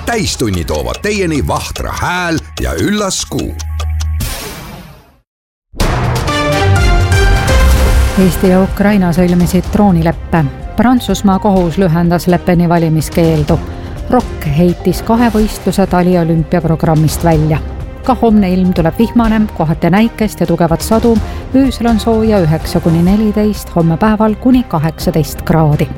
täistunni toovad teieni Vahtra hääl ja üllas kuu. Eesti ja Ukraina sõlmisid droonileppe. Prantsusmaa kohus lühendas Le Peni valimiskeeldu. Rock heitis 2 võistluse taliolümpiaprogrammist välja. Ka homne ilm tuleb vihmane, kohati näikest ja tugevat sadu. Öösel on sooja 9-14, homme päeval kuni 18 kraadi.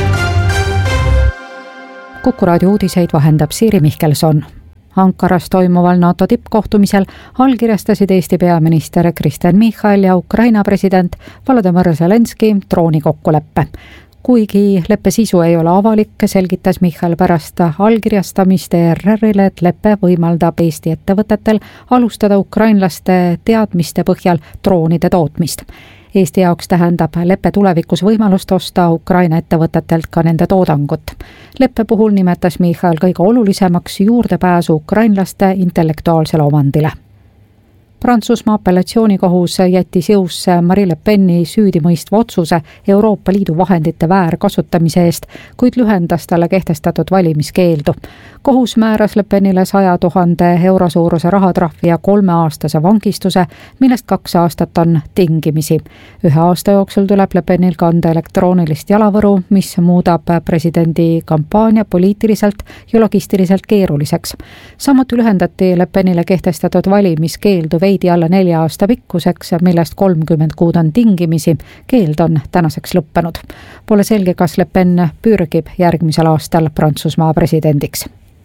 Kuku raadio uudiseid vahendab Siiri Mihkelson. Ankaras toimuval NATO tippkohtumisel allkirjastasid Eesti peaminister Kristen Michal ja Ukraina president Volodymyr Zelenski droonikokkuleppe. Kuigi leppe sisu ei ole avalik, selgitas Michal pärast allkirjastamist ERR-ile, et leppe võimaldab Eesti ettevõtetel alustada ukrainlaste teadmiste põhjal droonide tootmist. Eesti jaoks tähendab leppe tulevikus võimalust osta Ukraina ettevõtetelt ka nende toodangut. Leppe puhul nimetas Michal kõige olulisemaks juurdepääsu ukrainlaste intellektuaalsele omandile. Prantsusmaa apellatsioonikohus jättis jõusse Marine Le Peni süüdimõistva otsuse Euroopa Liidu vahendite väärkasutamise eest, kuid lühendas talle kehtestatud valimiskeeldu. Kohus määras Le Penile 100 000 euro suuruse rahatrahvi ja 3-aastase vangistuse, millest 2 aastat on tingimisi. 1 aasta jooksul tuleb Le Penil kanda elektroonilist jalavõru, mis muudab presidendi kampaania poliitiliselt ja logistiliselt keeruliseks. Samuti lühendati Le Penile kehtestatud valimiskeeldu veidi alla 4 aasta pikkuseks, millest 30 kuud on tingimisi. Keeld on tänaseks lõppenud. Pole selge, kas Le Pen pürgib järgmisel aastal Prantsusmaa presidendiks.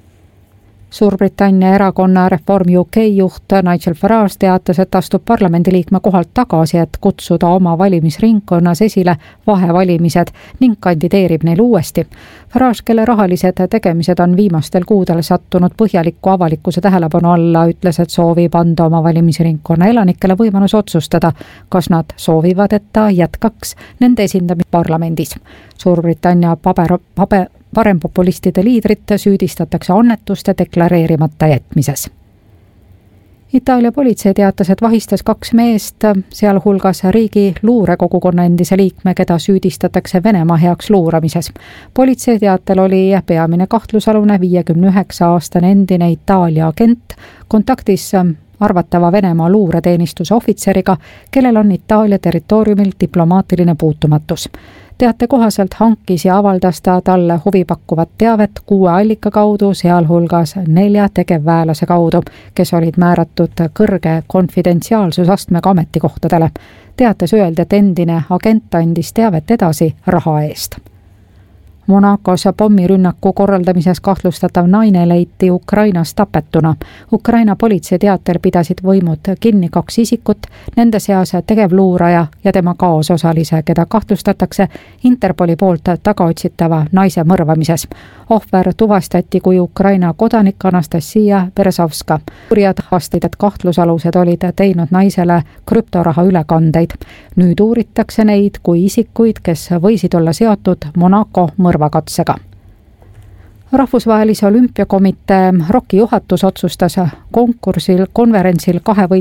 Suurbritannia erakonna Reform UK juht Nigel Farage teatas, et astub parlamendiliikme kohalt tagasi, et kutsuda oma valimisringkonnas esile vahevalimised ning kandideerib neil uuesti. Farage, kelle rahalised tegemised on viimastel kuudel sattunud põhjaliku avalikkuse tähelepanu alla, ütles, et soovib anda oma valimisringkonna elanikele võimalus otsustada, kas nad soovivad, et ta jätkaks nende esindamist parlamendis. Suurbritannia parempopulistide liidrit süüdistatakse annetuste deklareerimata jätmises. Itaalia politsei teatas, et vahistas 2 meest, sealhulgas riigi luurekogukonna endise liikme, keda süüdistatakse Venemaa heaks luuramises. Politsei teatel oli peamine kahtlusalune 59-aastane endine Itaalia agent kontaktis arvatava Venemaa luureteenistuse ohvitseriga, kellel on Itaalia territooriumil diplomaatiline puutumatus. Teate kohaselt hankis ja avaldas ta talle huvipakkuvat teavet 6 allika kaudu, sealhulgas 4 tegevväelase kaudu, kes olid määratud kõrge konfidentsiaalsusastmega ametikohtadele. Teates öeldi, et endine agent andis teavet edasi raha eest. Monacos pommirünnaku korraldamises kahtlustatav naine leiti Ukrainas tapetuna. Ukraina politsei teatel pidasid võimud kinni 2 isikut, nende seas tegevluuraja ja tema kaasosalise, keda kahtlustatakse Interpoli poolt tagaotsitava naise mõrvamises. Ohver tuvastati kui Ukraina kodanik Anastasia Berezovska. Uurijad vastasid, et kahtlusalused olid teinud naisele krüptoraha ülekandeid. Nüüd uuritakse neid kui isikuid, kes võisid olla seotud Monaco mõrvakatsega. Rahvusvahelise olümpiakomitee ROK-i juhatus otsustas konverentsil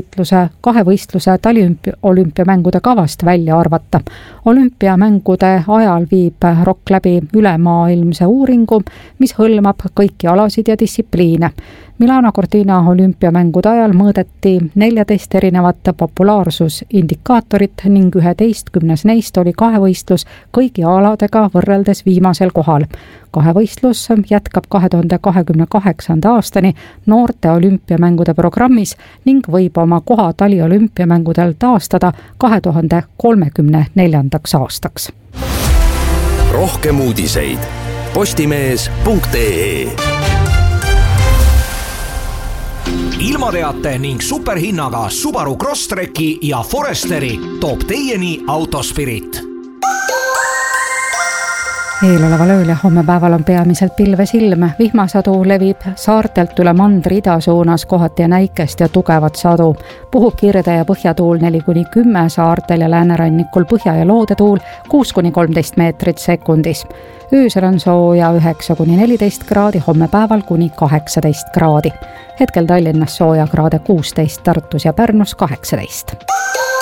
2 võistluse taliolümpiamängude kavast välja arvata. Olümpiamängude ajal viib ROK läbi ülemaailmse uuringu, mis hõlmab kõiki alasid ja distsipliine. Milano Cortina olümpiamängude ajal mõõdeti 14 erinevat populaarsusindikaatorit ning 11 neist oli 2 võistlus kõigi aladega võrreldes viimasel kohal. 2 võistlus jätkab 2028. aastani noorte olümpiamängude programmis ning võib oma koha taliolümpiamängudel taastada 2034. aastaks. Rohkem uudiseid postimees.ee. Ilmateate ning superhinnaga Subaru Crosstreki ja Foresteri toob teieni Autospirit. Eeloleval ööl ja homme päeval on peamiselt pilves ilm. Vihmasadu levib saartelt üle mandri ida suunas, kohati ja näikest ja tugevat sadu. Puhub kirde ja põhjatuul 4-10 saartel ja läänerannikul põhja- ja loodetuul 6-13 meetrit sekundis. Öösel on sooja 9-14 kraadi, homme päeval kuni 18 kraadi. Hetkel Tallinnas sooja kraade 16, Tartus ja Pärnus 18.